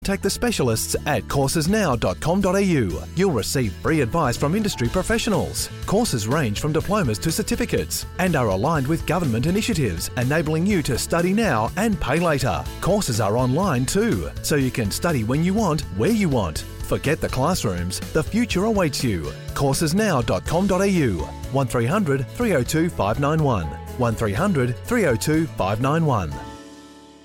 Contact the specialists at coursesnow.com.au. You'll receive free advice from industry professionals. Courses range from diplomas to certificates and are aligned with government initiatives, enabling you to study now and pay later. Courses are online too, so you can study when you want, where you want. Forget the classrooms, the future awaits you. Coursesnow.com.au. 1300 302 591. 1300 302 591.